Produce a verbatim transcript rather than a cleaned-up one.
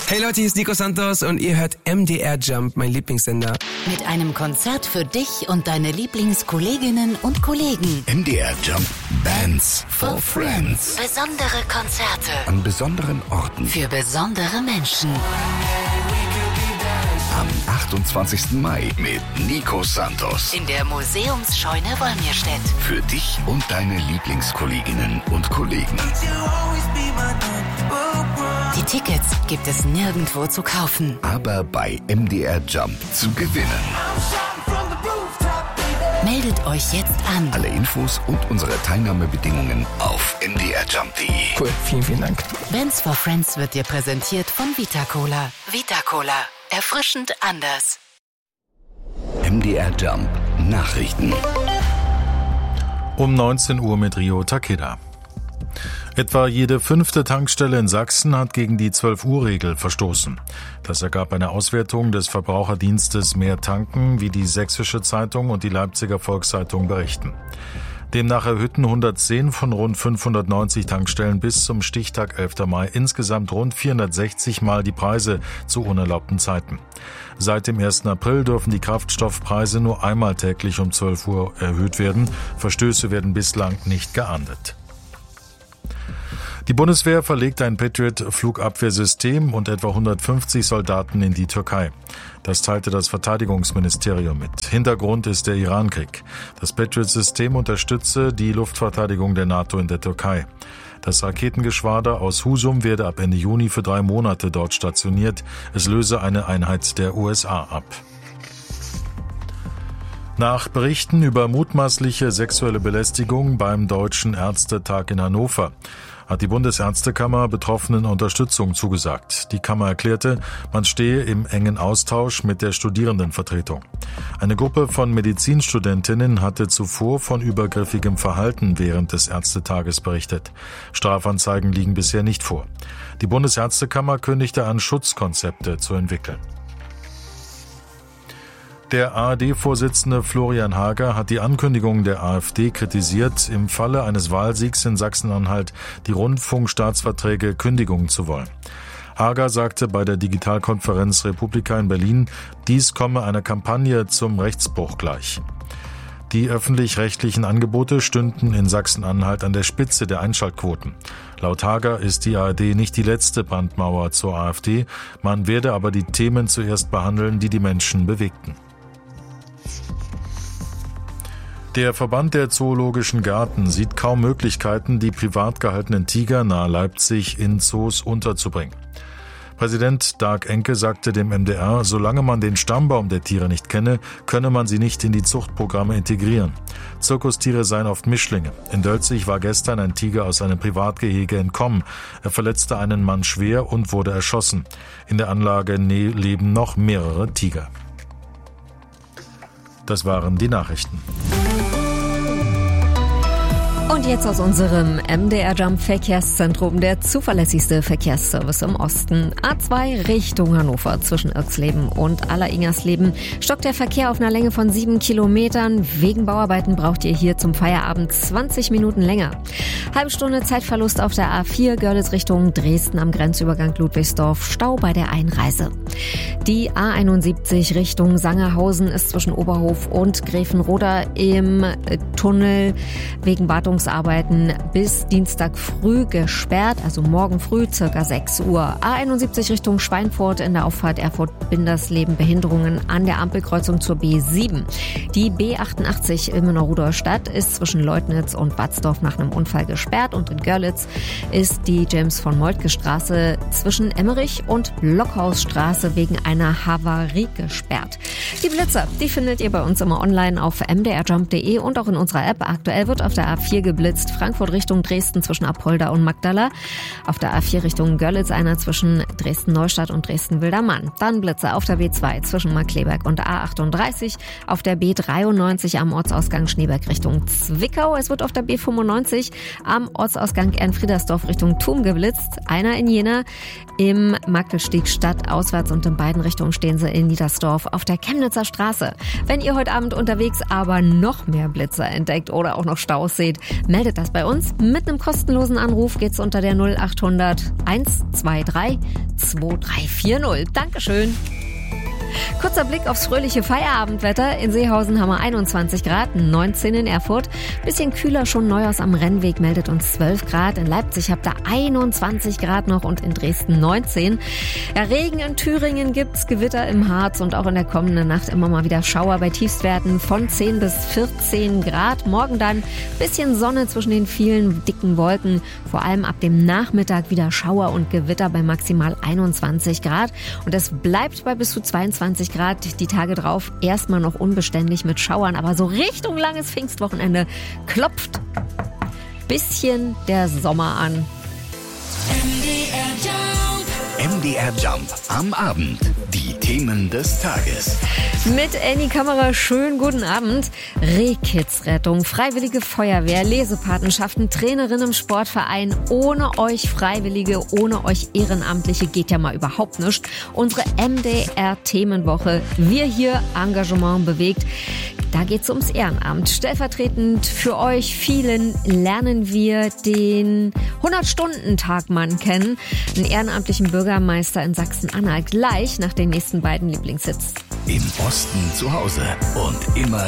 Hey Leute, hier ist Nico Santos und ihr hört M D R Jump, mein Lieblingssender. Mit einem Konzert für dich und deine Lieblingskolleginnen und Kollegen. M D R Jump Bands for Friends. Besondere Konzerte. An besonderen Orten. Für besondere Menschen. Am achtundzwanzigsten Mai mit Nico Santos. In der Museumsscheune Wolmirstedt. Für dich und deine Lieblingskolleginnen und Kollegen. Die Tickets gibt es nirgendwo zu kaufen. Aber bei M D R Jump zu gewinnen. Meldet euch jetzt an. Alle Infos und unsere Teilnahmebedingungen auf m d r jump punkt d e. Cool, vielen, vielen Dank. Bands for Friends wird dir präsentiert von Vita-Cola. Vita-Cola. Erfrischend anders. M D R Jump Nachrichten. Um neunzehn Uhr mit Rio Takeda. Etwa jede fünfte Tankstelle in Sachsen hat gegen die zwölf-Uhr-Regel verstoßen. Das ergab eine Auswertung des Verbraucherdienstes Mehr Tanken, wie die Sächsische Zeitung und die Leipziger Volkszeitung berichten. Demnach erhöhten hundertzehn von rund fünfhundertneunzig Tankstellen bis zum Stichtag elften Mai insgesamt rund vierhundertsechzig Mal die Preise zu unerlaubten Zeiten. Seit dem ersten April dürfen die Kraftstoffpreise nur einmal täglich um zwölf Uhr erhöht werden. Verstöße werden bislang nicht geahndet. Die Bundeswehr verlegt ein Patriot-Flugabwehrsystem und etwa hundertfünfzig Soldaten in die Türkei. Das teilte das Verteidigungsministerium mit. Hintergrund ist der Irankrieg. Das Patriot-System unterstütze die Luftverteidigung der NATO in der Türkei. Das Raketengeschwader aus Husum werde ab Ende Juni für drei Monate dort stationiert. Es löse eine Einheit der U S A ab. Nach Berichten über mutmaßliche sexuelle Belästigung beim Deutschen Ärztetag in Hannover hat die Bundesärztekammer Betroffenen Unterstützung zugesagt. Die Kammer erklärte, man stehe im engen Austausch mit der Studierendenvertretung. Eine Gruppe von Medizinstudentinnen hatte zuvor von übergriffigem Verhalten während des Ärztetages berichtet. Strafanzeigen liegen bisher nicht vor. Die Bundesärztekammer kündigte an, Schutzkonzepte zu entwickeln. Der A R D-Vorsitzende Florian Hager hat die Ankündigung der AfD kritisiert, im Falle eines Wahlsiegs in Sachsen-Anhalt die Rundfunkstaatsverträge kündigen zu wollen. Hager sagte bei der Digitalkonferenz Republika in Berlin, dies komme einer Kampagne zum Rechtsbruch gleich. Die öffentlich-rechtlichen Angebote stünden in Sachsen-Anhalt an der Spitze der Einschaltquoten. Laut Hager ist die A R D nicht die letzte Brandmauer zur AfD, man werde aber die Themen zuerst behandeln, die die Menschen bewegten. Der Verband der Zoologischen Gärten sieht kaum Möglichkeiten, die privat gehaltenen Tiger nahe Leipzig in Zoos unterzubringen. Präsident Dag Enke sagte dem M D R, solange man den Stammbaum der Tiere nicht kenne, könne man sie nicht in die Zuchtprogramme integrieren. Zirkustiere seien oft Mischlinge. In Dölzig war gestern ein Tiger aus einem Privatgehege entkommen. Er verletzte einen Mann schwer und wurde erschossen. In der Anlage leben noch mehrere Tiger. Das waren die Nachrichten. Und jetzt aus unserem M D R Jump Verkehrszentrum, der zuverlässigste Verkehrsservice im Osten. A zwei Richtung Hannover zwischen Irxleben und Aller-Ingersleben stockt der Verkehr auf einer Länge von sieben Kilometern. Wegen Bauarbeiten braucht ihr hier zum Feierabend zwanzig Minuten länger. Halbe Stunde Zeitverlust auf der A vier Görlitz Richtung Dresden am Grenzübergang Ludwigsdorf. Stau bei der Einreise. Die A einundsiebzig Richtung Sangerhausen ist zwischen Oberhof und Gräfenroda im Tunnel wegen Wartungsarbeiten bis Dienstag früh gesperrt, also morgen früh circa sechs Uhr. A einundsiebzig Richtung Schweinfurt in der Auffahrt Erfurt-Bindersleben Behinderungen an der Ampelkreuzung zur B sieben. Die B achtundachtzig Ilmenau-Rudolstadt ist zwischen Leutnitz und Batzdorf nach einem Unfall gesperrt und in Görlitz ist die James-von-Moltke-Straße zwischen Emmerich und Lockhausstraße wegen einer Havarie gesperrt. Die Blitzer, die findet ihr bei uns immer online auf m d r jump punkt d e und auch in unserer App. Aktuell wird auf der A vier geblitzt, Frankfurt Richtung Dresden zwischen Apolda und Magdala. Auf der A vier Richtung Görlitz einer zwischen Dresden-Neustadt und Dresden-Wildermann. Dann Blitze auf der B zwei zwischen Markkleeberg und A achtunddreißig, auf der B dreiundneunzig am Ortsausgang Schneeberg Richtung Zwickau. Es wird auf der B fünfundneunzig am Ortsausgang Ernfriedersdorf Richtung Thum geblitzt. Einer in Jena im Magdelstieg Stadt auswärts und in beiden Richtungen stehen sie in Niedersdorf auf der Chemnitzer Straße. Wenn ihr heute Abend unterwegs aber noch mehr Blitzer entdeckt oder auch noch Staus seht, meldet das bei uns. Mit einem kostenlosen Anruf geht's unter der null achthundert eins zwei drei zwei drei vier null. Dankeschön. Kurzer Blick aufs fröhliche Feierabendwetter. In Seehausen haben wir einundzwanzig Grad, neunzehn in Erfurt. Bisschen kühler schon. Neuhaus am Rennweg meldet uns zwölf Grad. In Leipzig habt ihr einundzwanzig Grad noch und in Dresden neunzehn. Ja, Regen in Thüringen gibt's, Gewitter im Harz und auch in der kommenden Nacht immer mal wieder Schauer bei Tiefstwerten von zehn bis vierzehn Grad. Morgen dann bisschen Sonne zwischen den vielen dicken Wolken. Vor allem ab dem Nachmittag wieder Schauer und Gewitter bei maximal einundzwanzig Grad. Und es bleibt bei bis zu zweiundzwanzig Grad die Tage drauf. Erstmal noch unbeständig mit Schauern, aber so Richtung langes Pfingstwochenende klopft bisschen der Sommer an. M D R Jump am Abend. Die Themen des Tages. Mit Annie Kammerer, schönen guten Abend. Rehkids-Rettung, Freiwillige Feuerwehr, Lesepatenschaften, Trainerin im Sportverein. Ohne euch Freiwillige, ohne euch Ehrenamtliche geht ja mal überhaupt nichts. Unsere M D R-Themenwoche. Wir hier, Engagement bewegt. Da geht's ums Ehrenamt. Stellvertretend für euch vielen lernen wir den hundert-Stunden-Tagmann kennen, einen ehrenamtlichen Bürgermeister in Sachsen-Anhalt, gleich nach den nächsten beiden Lieblingshits. Im Osten zu Hause und immer